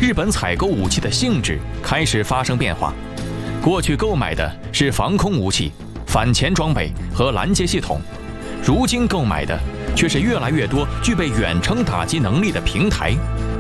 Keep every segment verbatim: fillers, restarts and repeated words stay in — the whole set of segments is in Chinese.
日本采购武器的性质开始发生变化。过去购买的是防空武器、反潜装备和拦截系统，如今购买的却是越来越多具备远程打击能力的平台。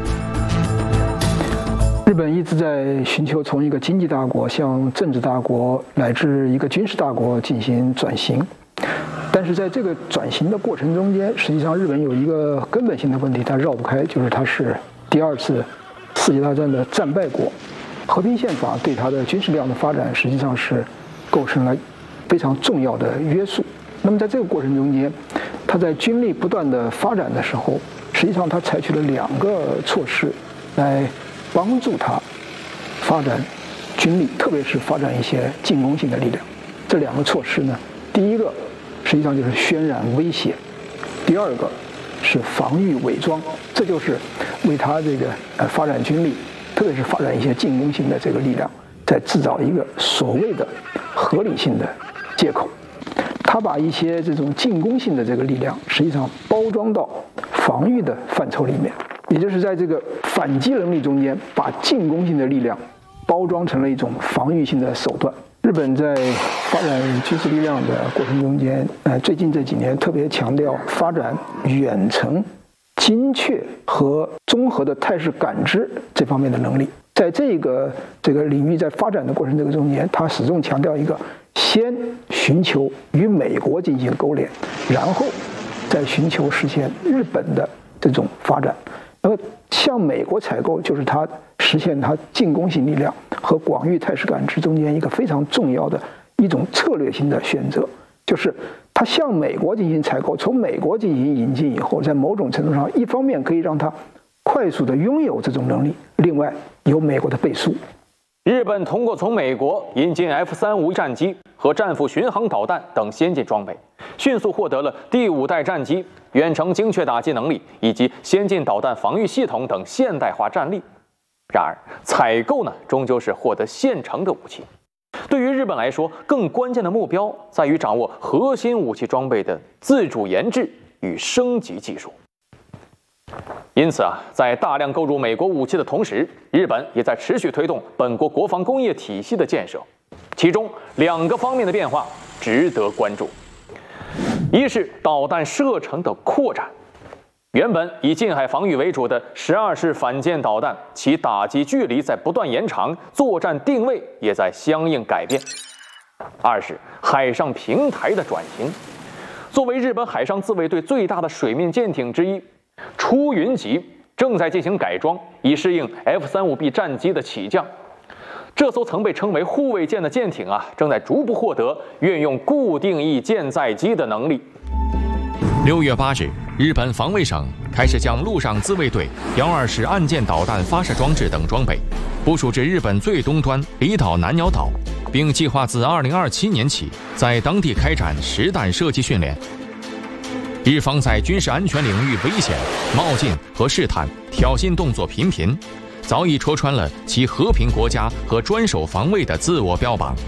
日本一直在寻求从一个经济大国向政治大国乃至一个军事大国进行转型，但是在这个转型的过程中间，实际上日本有一个根本性的问题，它绕不开，就是它是第二次世界大战的战败国。和平宪法对它的军事力量的发展实际上是构成了非常重要的约束。那么在这个过程中间，它在军力不断的发展的时候，实际上它采取了两个措施来帮助它发展军力，特别是发展一些进攻性的力量。这两个措施呢，第一个实际上就是渲染威胁，第二个是防御伪装，这就是为它这个呃发展军力，特别是发展一些进攻性的这个力量，在制造一个所谓的合理性的借口。他把一些这种进攻性的这个力量，实际上包装到防御的范畴里面，也就是在这个反击能力中间，把进攻性的力量包装成了一种防御性的手段。日本在发展军事力量的过程中间，呃，最近这几年特别强调发展远程、精确和综合的态势感知这方面的能力。在这个这个领域在发展的过程这个中间，他始终强调一个先寻求与美国进行勾连，然后再寻求实现日本的这种发展。那么向美国采购就是他实现他进攻性力量和广域态势感知中间一个非常重要的一种策略性的选择，就是他向美国进行采购，从美国进行引进以后，在某种程度上，一方面可以让他快速的拥有这种能力，另外有美国的背书。 日本通过从美国引进 F 三十五 战机和战斧巡航导弹等先进装备，迅速获得了第五代战机、远程精确打击能力以及先进导弹防御系统等现代化战力。然而，采购呢，终究是获得现成的武器。对于日本来说，更关键的目标在于掌握核心武器装备的自主研制与升级技术。因此啊，在大量购入美国武器的同时，日本也在持续推动本国国防工业体系的建设，其中两个方面的变化值得关注。一是导弹射程的扩展，原本以近海防御为主的十二式反舰导弹，其打击距离在不断延长，作战定位也在相应改变。二是海上平台的转型，作为日本海上自卫队最大的水面舰艇之一，出云级正在进行改装，以适应 F 三十五 B 战机的起降。这艘曾被称为护卫舰的舰艇啊，正在逐步获得运用固定翼舰载机的能力。 六月八日，日本防卫省开始将陆上自卫队幺二式岸舰导弹发射装置等装备部署至日本最东端离岛南鸟岛，并计划自二零二七年起在当地开展实弹射击训练。日方在军事安全领域危险、冒进和试探、挑衅动作频频，早已戳穿了其和平国家和专守防卫的自我标榜。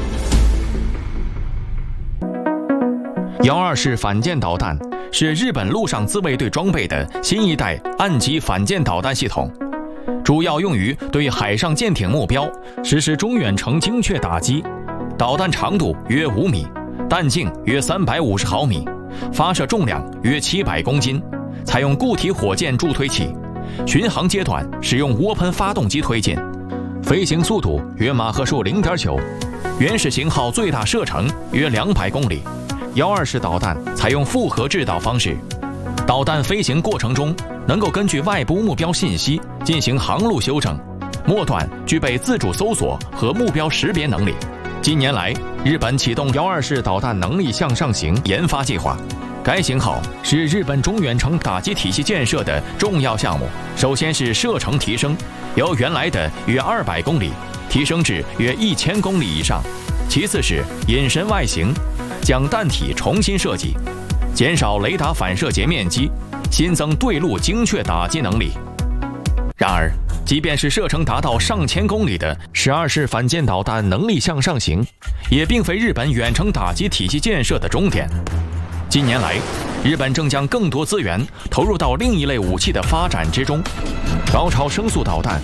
幺二式反舰导弹是日本陆上自卫队装备的新一代岸基反舰导弹系统，主要用于对海上舰艇目标实施中远程精确打击。导弹长度约五米，弹径约三百五十毫米。发射重量约七百公斤，采用固体火箭助推器，巡航阶段使用涡喷发动机推进，飞行速度约马赫数 零点九， 原始型号最大射程约两百公里。幺二式导弹采用复合制导方式，导弹飞行过程中能够根据外部目标信息进行航路修正，末段具备自主搜索和目标识别能力。近年来，日本启动幺二式导弹能力向上型研发计划，该型号是日本中远程打击体系建设的重要项目。首先是射程提升，由原来的约二百公里提升至约一千公里以上。其次是隐身外形，将弹体重新设计，减少雷达反射截面积，新增对陆精确打击能力。然而，即便是射程达到上千公里的十二式反舰导弹能力向上型，也并非日本远程打击体系建设的终点。近年来，日本正将更多资源投入到另一类武器的发展之中。高超声速导弹